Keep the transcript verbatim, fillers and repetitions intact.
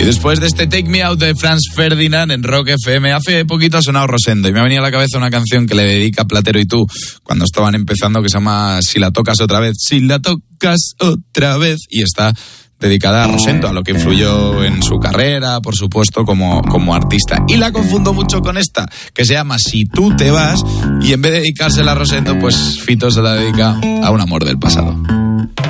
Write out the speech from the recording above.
Y después de este Take Me Out de Franz Ferdinand en Rock F M, hace poquito ha sonado Rosendo y me ha venido a la cabeza una canción que le dedica Platero y tú cuando estaban empezando, que se llama Si la tocas otra vez, si la tocas otra vez, y está dedicada a Rosendo, a lo que influyó en su carrera, por supuesto, como, como artista. Y la confundo mucho con esta, que se llama Si tú te vas, y en vez de dedicársela a Rosendo, pues Fito se la dedica a un amor del pasado.